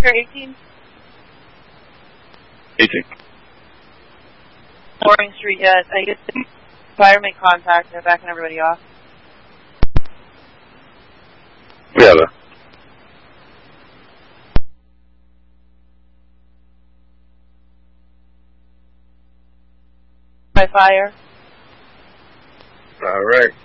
Striker 18? 18. Boring Street, yes. I guess the fire make contact. They're backing everybody off. Yeah, that. By fire. All right.